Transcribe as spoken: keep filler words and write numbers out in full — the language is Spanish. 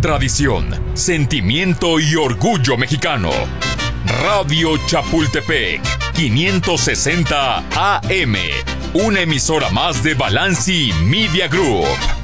tradición, sentimiento y orgullo mexicano. Radio Chapultepec, quinientos sesenta A M, una emisora más de Balanci Media Group.